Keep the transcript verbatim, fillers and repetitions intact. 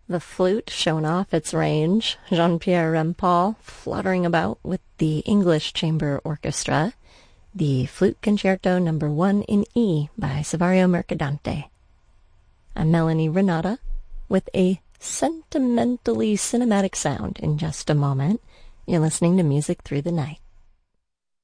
The flute showing off its range, Jean-Pierre Rampal fluttering about with the English Chamber Orchestra, the Flute Concerto Number One in E by Saverio Mercadante. I'm Melanie Renata with a sentimentally cinematic sound in just a moment. You're listening to Music Through the Night.